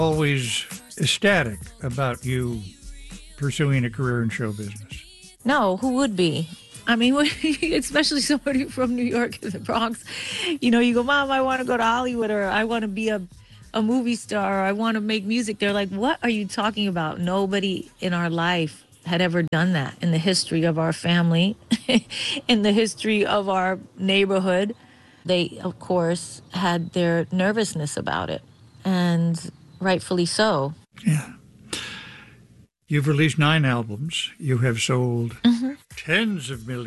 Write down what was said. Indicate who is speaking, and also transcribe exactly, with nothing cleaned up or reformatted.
Speaker 1: always ecstatic about you pursuing a career in show business.
Speaker 2: No, who would be? I mean, especially somebody from New York or the Bronx. You know, you go, Mom, I want to go to Hollywood, or I want to be a, a movie star, or I want to make music. They're like, what are you talking about? Nobody in our life had ever done that in the history of our family, in the history of our neighborhood. They, of course, had their nervousness about it, and rightfully so.
Speaker 1: Yeah. You've released nine albums. You have sold mm-hmm. tens of millions.